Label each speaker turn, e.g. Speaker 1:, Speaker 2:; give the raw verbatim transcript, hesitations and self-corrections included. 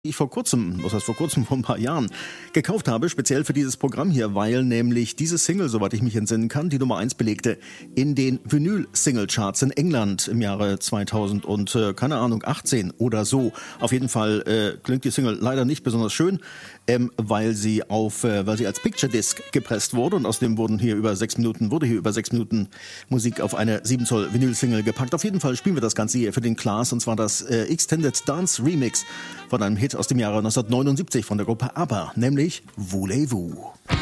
Speaker 1: ich vor kurzem, was heißt vor kurzem, vor ein paar Jahren, gekauft habe, speziell für dieses Programm hier, weil nämlich diese Single, soweit ich mich entsinnen kann, die Nummer eins belegte in den Vinyl-Single-Charts in England im Jahre zweitausend und, äh, keine Ahnung, achtzehn oder so. Auf jeden Fall äh, klingt die Single leider nicht besonders schön, ähm, weil sie auf, äh, weil sie als Picture Disc gepresst wurde und außerdem wurden hier über sechs Minuten, wurde hier über sechs Minuten Musik auf eine sieben Zoll Vinyl-Single gepackt. Auf jeden Fall spielen wir das Ganze hier für den Klaas, und zwar das äh, Extended Dance Remix von einem Hit aus dem Jahre neunzehnhundertneunundsiebzig von der Gruppe ABBA, nämlich Voulez-Vous.